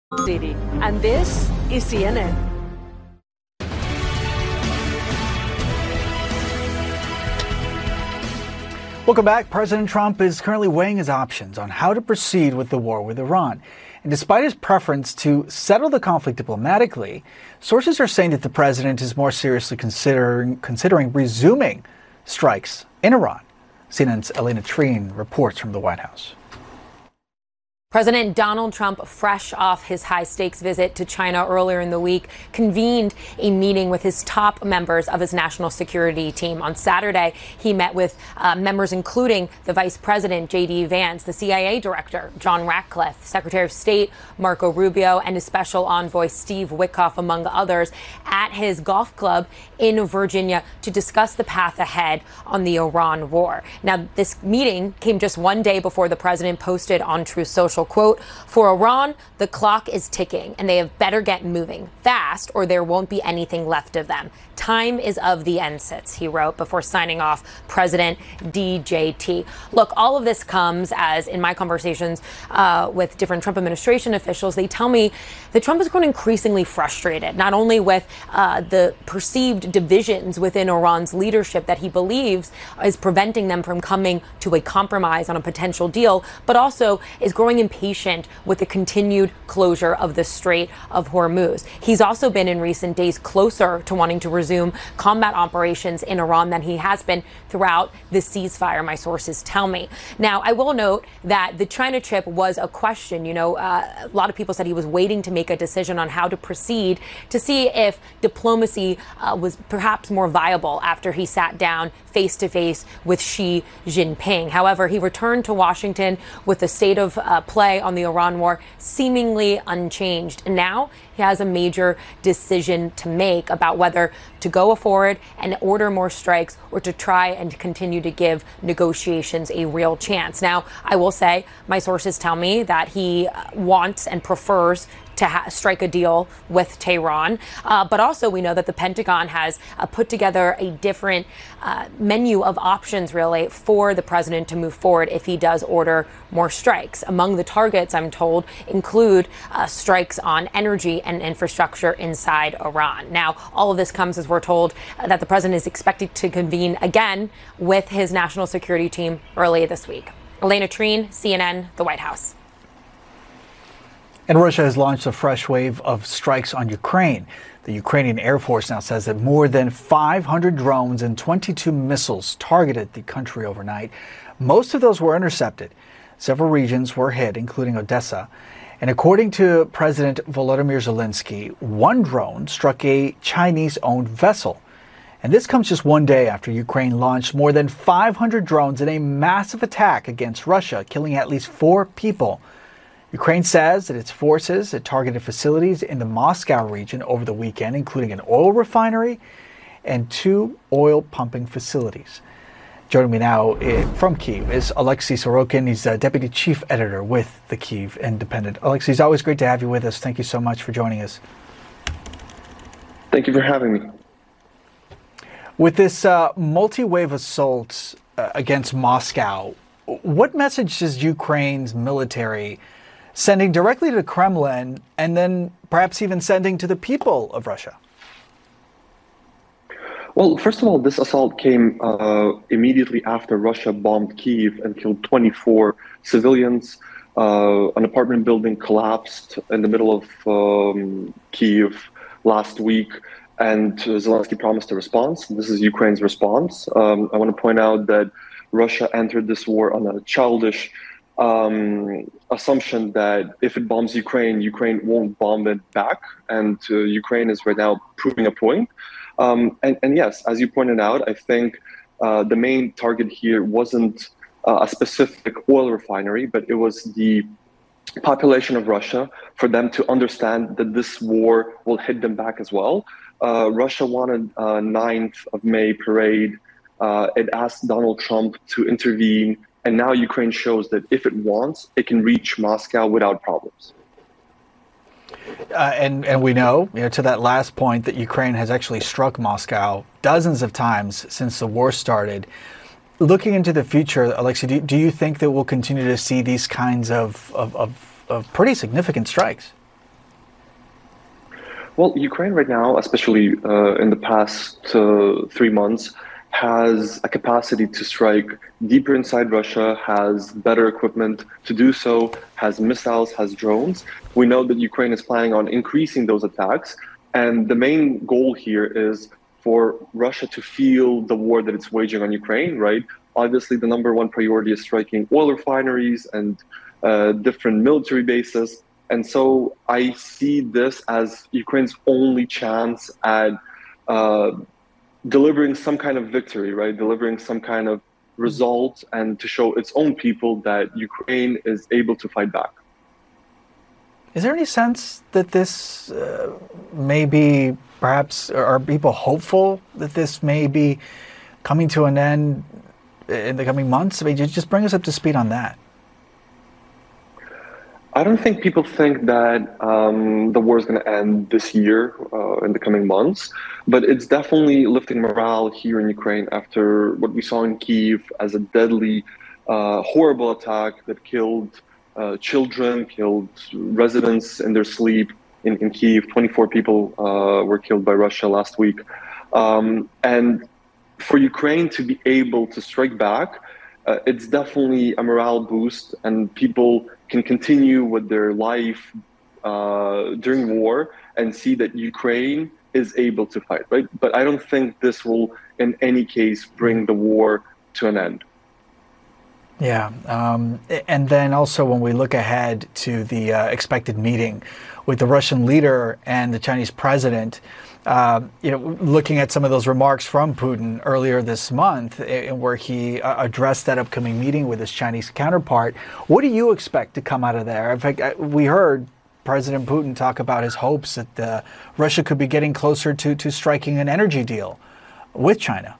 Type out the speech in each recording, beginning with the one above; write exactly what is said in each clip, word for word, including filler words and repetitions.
City, and this is C N N. Welcome back. President Trump is currently weighing his options on how to proceed with the war with Iran. And despite his preference to settle the conflict diplomatically, sources are saying that the president is more seriously considering, considering resuming strikes in Iran. C N N's Elena Treen reports from the White House. President Donald Trump, fresh off his high-stakes visit to China earlier in the week, convened a meeting with his top members of his national security team. On Saturday, he met with uh, members including the Vice President, J D Vance, the C I A Director, John Ratcliffe, Secretary of State, Marco Rubio, and his special envoy, Steve Witkoff, among others, at his golf club in Virginia to discuss the path ahead on the Iran war. Now, this meeting came just one day before the president posted on Truth Social, quote, "For Iran, the clock is ticking and they have better get moving fast or there won't be anything left of them. Time is of the essence," he wrote before signing off President D J T. Look, all of this comes as in my conversations uh, with different Trump administration officials, they tell me that Trump has grown increasingly frustrated, not only with uh, the perceived divisions within Iran's leadership that he believes is preventing them from coming to a compromise on a potential deal, but also is growing impatient with the continued closure of the Strait of Hormuz. He's also been in recent days closer to wanting to resume combat operations in Iran than he has been throughout the ceasefire, my sources tell me. Now, I will note that the China trip was a question. You know, uh, a lot of people said he was waiting to make a decision on how to proceed to see if diplomacy uh, was perhaps more viable after he sat down face to face with Xi Jinping. However, he returned to Washington with the state of uh, play on the Iran war seemingly unchanged. And now he has a major decision to make about whether to go forward and order more strikes or to try and continue to give negotiations a real chance. Now, I will say my sources tell me that he wants and prefers to ha- strike a deal with Tehran. Uh, but also we know that the Pentagon has uh, put together a different uh, menu of options, really, for the president to move forward if he does order more strikes. Among the targets, I'm told, include uh, strikes on energy and infrastructure inside Iran. Now, all of this comes as we're told uh, that the president is expected to convene again with his national security team early this week. Elena Treen, C N N, the White House. And Russia has launched a fresh wave of strikes on Ukraine. The Ukrainian Air Force now says that more than five hundred drones and twenty-two missiles targeted the country overnight. Most of those were intercepted. Several regions were hit, including Odessa. And according to President Volodymyr Zelensky, one drone struck a Chinese-owned vessel. And this comes just one day after Ukraine launched more than five hundred drones in a massive attack against Russia, killing at least four people. Ukraine says that its forces had targeted facilities in the Moscow region over the weekend, including an oil refinery and two oil pumping facilities. Joining me now from Kyiv is Alexei Sorokin. He's a deputy chief editor with the Kyiv Independent. Alexei, it's always great to have you with us. Thank you so much for joining us. Thank you for having me. With this uh, multi-wave assault uh, against Moscow, what message does Ukraine's military sending directly to the Kremlin and then perhaps even sending to the people of Russia? Well, first of all, this assault came uh, immediately after Russia bombed Kyiv and killed twenty-four civilians. Uh, an apartment building collapsed in the middle of um, Kyiv last week, and Zelensky promised a response. This is Ukraine's response. Um, I want to point out that Russia entered this war on a childish um, assumption that if it bombs Ukraine, Ukraine won't bomb it back. And uh, Ukraine is right now proving a point. Um, and, and yes, as you pointed out, I think uh, the main target here wasn't uh, a specific oil refinery, but it was the population of Russia, for them to understand that this war will hit them back as well. Uh, Russia wanted a ninth of May parade. Uh, it asked Donald Trump to intervene. And now Ukraine shows that if it wants, it can reach Moscow without problems. Uh, and, and we know, you know, to that last point, that Ukraine has actually struck Moscow dozens of times since the war started. Looking into the future, Alexei, do, do you think that we'll continue to see these kinds of, of, of, of pretty significant strikes? Well, Ukraine right now, especially uh, in the past uh, three months, has a capacity to strike deeper inside Russia, has better equipment to do so, has missiles, has drones. We know that Ukraine is planning on increasing those attacks. And the main goal here is for Russia to feel the war that it's waging on Ukraine, right? Obviously, the number one priority is striking oil refineries and uh, different military bases. And so I see this as Ukraine's only chance at uh, delivering some kind of victory, right? Delivering some kind of result and to show its own people that Ukraine is able to fight back. Is there any sense that this uh, may be, perhaps, are people hopeful that this may be coming to an end in the coming months? I mean, just bring us up to speed on that. I don't think people think that um, the war is going to end this year, uh, in the coming months, but it's definitely lifting morale here in Ukraine after what we saw in Kyiv as a deadly, uh, horrible attack that killed uh, children, killed residents in their sleep in, in Kyiv. twenty-four people uh, were killed by Russia last week. Um, and for Ukraine to be able to strike back, uh, it's definitely a morale boost, and people can continue with their life uh, during war and see that Ukraine is able to fight, right? But I don't think this will, in any case, bring the war to an end. Yeah, um, and then also when we look ahead to the uh, expected meeting with the Russian leader and the Chinese president, uh, you know, looking at some of those remarks from Putin earlier this month, in where he uh, addressed that upcoming meeting with his Chinese counterpart, what do you expect to come out of there? In fact, we heard President Putin talk about his hopes that uh, Russia could be getting closer to, to striking an energy deal with China.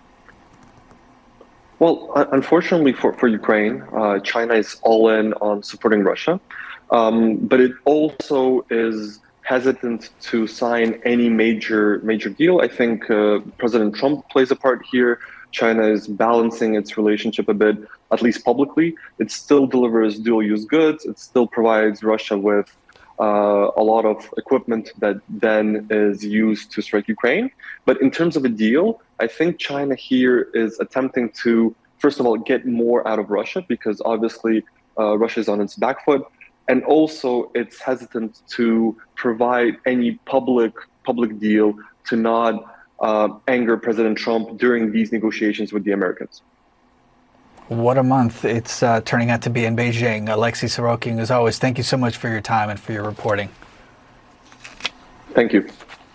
Well, unfortunately for, for Ukraine, uh, China is all in on supporting Russia, um, but it also is hesitant to sign any major major deal. I think uh, President Trump plays a part here. China is balancing its relationship a bit, at least publicly. It still delivers dual-use goods. It still provides Russia with uh, a lot of equipment that then is used to strike Ukraine. But in terms of a deal, I think China here is attempting to, first of all, get more out of Russia, because obviously uh, Russia is on its back foot. And also it's hesitant to provide any public public deal to not uh, anger President Trump during these negotiations with the Americans. What a month it's uh, turning out to be in Beijing. Alexei Sorokin, as always, thank you so much for your time and for your reporting. Thank you.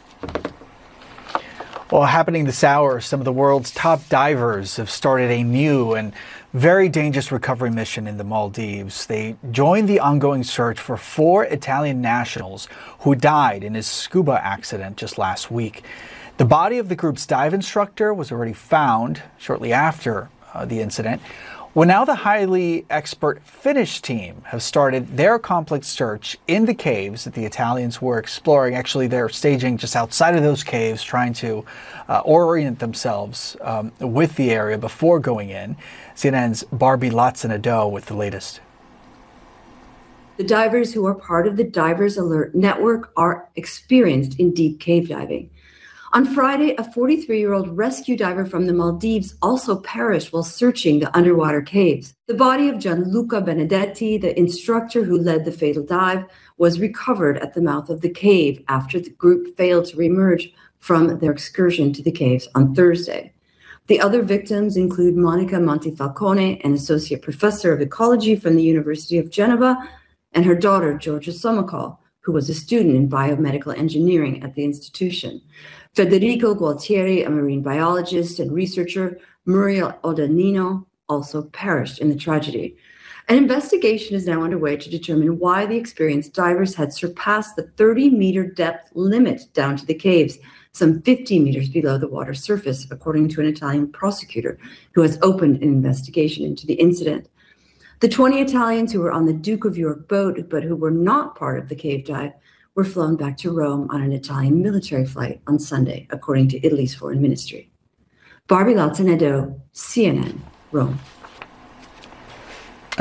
Well, happening this hour, some of the world's top divers have started a new and very dangerous recovery mission in the Maldives. They joined the ongoing search for four Italian nationals who died in a scuba accident just last week. The body of the group's dive instructor was already found shortly after uh, the incident. Well, now the highly expert Finnish team have started their complex search in the caves that the Italians were exploring. Actually, they're staging just outside of those caves, trying to uh, orient themselves um, with the area before going in. C N N's Barbie Latzenado with the latest. The divers who are part of the Divers Alert Network are experienced in deep cave diving. On Friday, a forty-three-year-old rescue diver from the Maldives also perished while searching the underwater caves. The body of Gianluca Benedetti, the instructor who led the fatal dive, was recovered at the mouth of the cave after the group failed to reemerge from their excursion to the caves on Thursday. The other victims include Monica Montifalcone, an associate professor of ecology from the University of Geneva, and her daughter, Georgia Somokol, who was a student in biomedical engineering at the institution. Federico Gualtieri, a marine biologist and researcher, Muriel Odanino, also perished in the tragedy. An investigation is now underway to determine why the experienced divers had surpassed the thirty-meter depth limit down to the caves, some fifty meters below the water surface, according to an Italian prosecutor who has opened an investigation into the incident. The twenty Italians who were on the Duke of York boat, but who were not part of the cave dive, were flown back to Rome on an Italian military flight on Sunday, according to Italy's foreign ministry. Barbie Latzenado, C N N, Rome.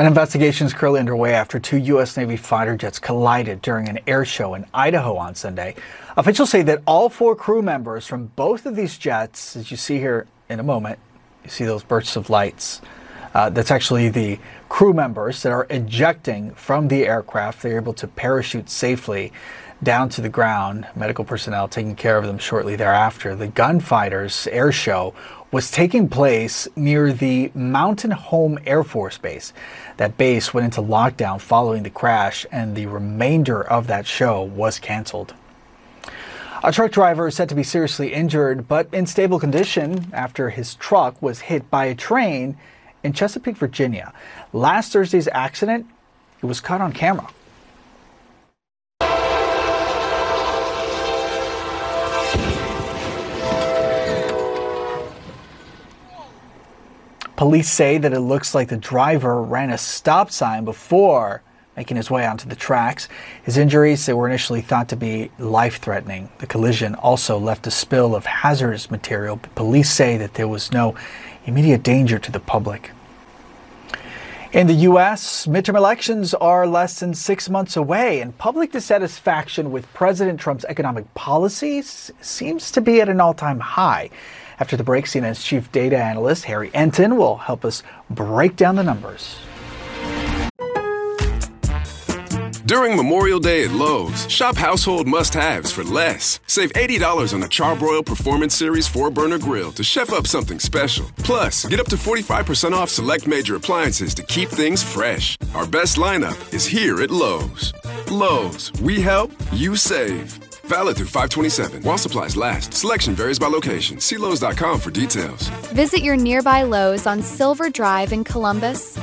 An investigation is currently underway after two U S Navy fighter jets collided during an air show in Idaho on Sunday. Officials say that all four crew members from both of these jets, as you see here in a moment, you see those bursts of lights. Uh, that's actually the crew members that are ejecting from the aircraft. They're able to parachute safely down to the ground. Medical personnel taking care of them shortly thereafter. The gunfighters air show was taking place near the Mountain Home Air Force Base. That base went into lockdown following the crash, and the remainder of that show was canceled. A truck driver is said to be seriously injured but in stable condition after his truck was hit by a train in Chesapeake, Virginia. Last Thursday's accident, it was caught on camera. Police say that it looks like the driver ran a stop sign before making his way onto the tracks. His injuries, they were initially thought to be life-threatening. The collision also left a spill of hazardous material, but police say that there was no immediate danger to the public. In the U S, midterm elections are less than six months away, and public dissatisfaction with President Trump's economic policies seems to be at an all-time high. After the break, C N N's chief data analyst Harry Enton will help us break down the numbers. During Memorial Day at Lowe's, shop household must-haves for less. Save eighty dollars on a Charbroil Performance Series four burner grill to chef up something special. Plus, get up to forty-five percent off select major appliances to keep things fresh. Our best lineup is here at Lowe's. Lowe's, we help, you save. Valid through five twenty-seven. While supplies last. Selection varies by location. See Lowe's dot com for details. Visit your nearby Lowe's on Silver Drive in Columbus.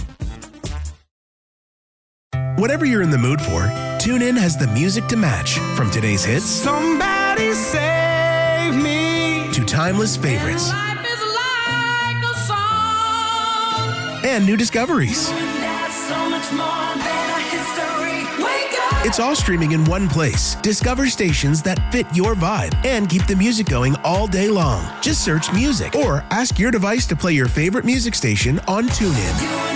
Whatever you're in the mood for, TuneIn has the music to match. From today's hits, Somebody save me, to timeless favorites, life is like a song, and new discoveries. that's so much more than a history. Wake up! It's all streaming in one place. Discover stations that fit your vibe and keep the music going all day long. Just search music or ask your device to play your favorite music station on TuneIn.